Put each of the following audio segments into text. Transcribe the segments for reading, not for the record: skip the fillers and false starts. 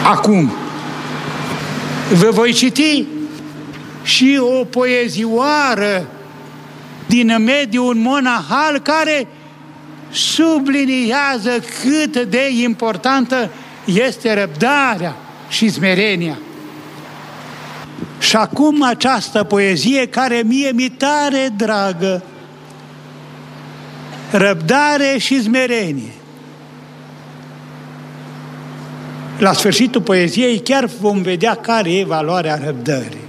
Acum, vă voi citi și o poezioară din mediul monahal care subliniază cât de importantă este răbdarea și smerenia. Și acum această poezie care mie mi tare dragă, răbdare și smerenie. La sfârșitul poeziei chiar vom vedea care e valoarea răbdării.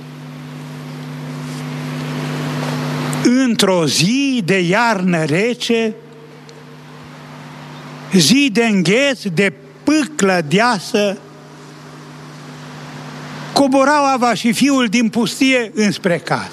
Într-o zi de iarnă rece, zi de îngheț, de pâclă deasă, coborau Ava și fiul din pustie înspre casă.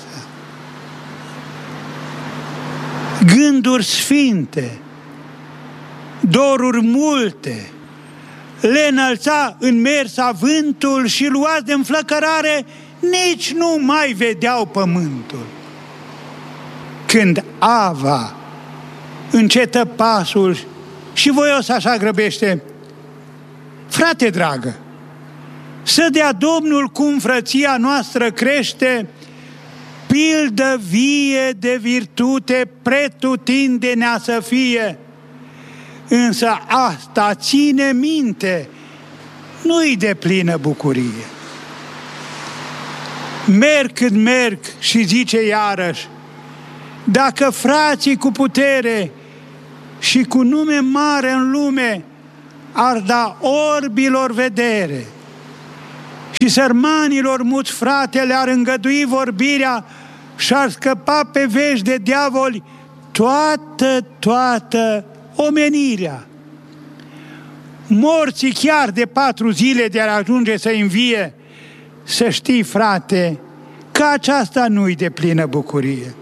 Gânduri sfinte, doruri multe, le înălța în mers avântul și luați de înflăcărare, nici nu mai vedeau pământul. Când Ava încetă pasul și voios așa grăbește: frate dragă, să dea Domnul cum frăția noastră crește, pildă vie de virtute pretutindenea să fie, însă asta ține minte, nu-i de plină bucurie. Merg cât merg și zice iarăși: dacă frații cu putere și cu nume mare în lume ar da orbilor vedere și sărmanilor muți frate le-ar îngădui vorbirea și ar scăpa pe vești de diavoli toată omenirea. Morții chiar de 4 zile de-ar ajunge să învie, să știi, frate, că aceasta nu-i de plină bucurie.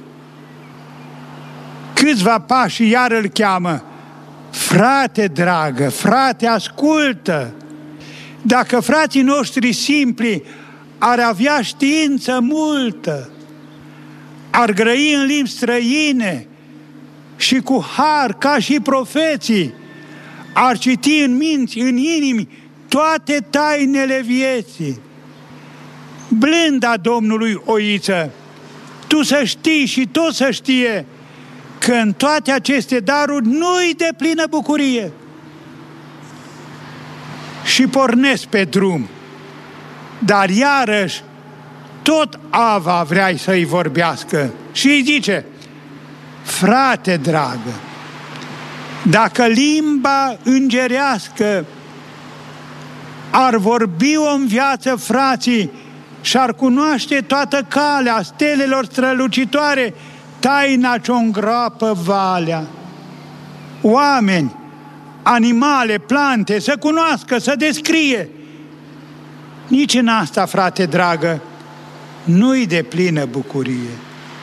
Câțiva pași iar îl cheamă: frate dragă, frate, ascultă! Dacă frații noștri simpli ar avea știință multă, ar grăi în limbi străine și cu har ca și profeții, ar citi în minți, în inimi, toate tainele vieții. Blânda Domnului oiță, tu să știi și tot să știe că în toate aceste daruri nu-i de plină bucurie. Și pornesc pe drum, dar iarăși tot Ava vrea să-i vorbească și îi zice: frate dragă, dacă limba îngerească ar vorbi-o în viață frații și-ar cunoaște toată calea stelelor strălucitoare, taina ce-o îngroapă valea, oameni, animale, plante, să cunoască, să descrie. Nici în asta, frate dragă, nu-i de plină bucurie.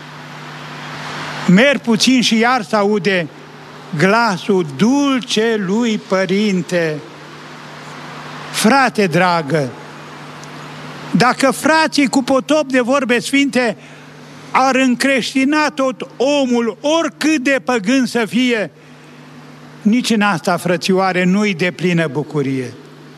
Merg puțin și iar s-aude glasul dulce lui părinte: frate dragă, dacă frații cu potop de vorbe sfinte ar încreștina tot omul, oricât de păgân să fie, nici în asta, frățioare, nu-i de plină bucurie.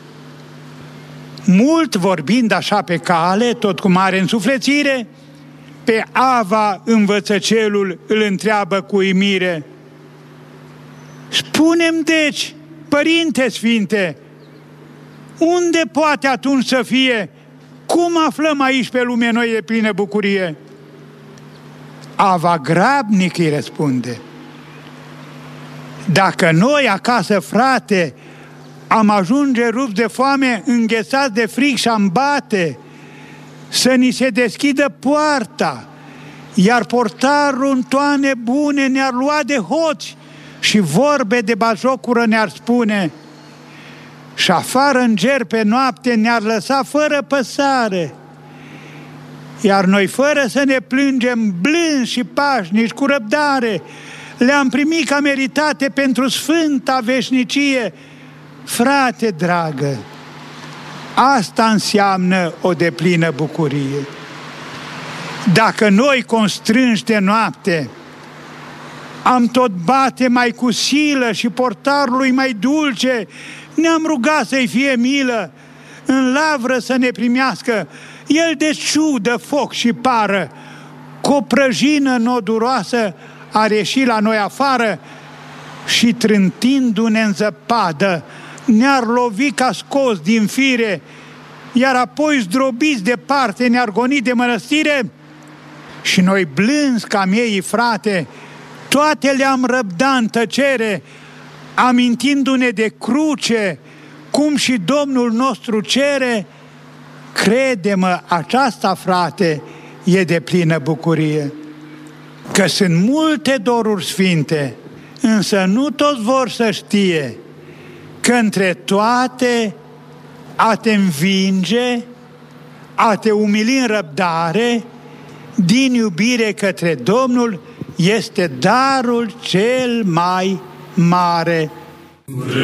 Mult vorbind așa pe cale, tot cu mare însuflețire, pe Ava învățăcelul îl întreabă cu uimire: spune-mi deci, părinte sfinte, unde poate atunci să fie? Cum aflăm aici pe lume noi de plină bucurie? Ava grabnic îi răspunde: dacă noi acasă, frate, am ajunge rupți de foame, înghețați de frig și am bate, să ni se deschidă poarta, iar portarul în toane bune ne-ar lua de hoți și vorbe de bajocură ne-ar spune, și afară în ger pe noapte ne-ar lăsa fără păsare, iar noi, fără să ne plângem, blânzi și pașnici, cu răbdare, le-am primit ca meritate pentru sfânta veșnicie. Frate dragă, asta înseamnă o deplină bucurie. Dacă noi, constrânși de noapte, am tot bate mai cu silă și portarului mai dulce, ne-am rugat să-i fie milă, în lavră să ne primească. El de ciudă, foc și pară, cu o prăjină noduroasă ar ieși la noi afară și trântindu-ne în zăpadă, ne-ar lovi ca scos din fire, iar apoi zdrobiți departe ne-ar goni de mănăstire și noi blânzi ca miei frate, toate le-am răbdat în tăcere, amintindu-ne de cruce, cum și Domnul nostru cere. Crede-mă, aceasta, frate, e de plină bucurie. Că sunt multe doruri sfinte, însă nu toți vor să știe că între toate a te învinge, a te umili în răbdare, din iubire către Domnul, este darul cel mai mare.